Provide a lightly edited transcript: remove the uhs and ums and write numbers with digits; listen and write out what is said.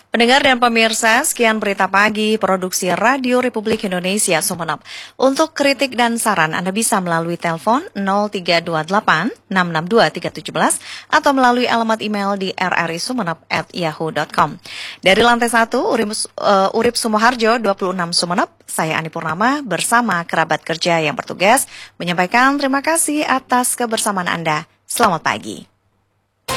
Pendengar dan pemirsa, sekian berita pagi produksi Radio Republik Indonesia Sumeneb. Untuk kritik dan saran Anda bisa melalui telepon 0328 662 317 atau melalui alamat email di rrisumeneb@yahoo.com. Dari lantai 1, Urip Sumoharjo 26 Sumeneb, saya Ani Purnama bersama kerabat kerja yang bertugas menyampaikan terima kasih atas kebersamaan Anda. Selamat pagi.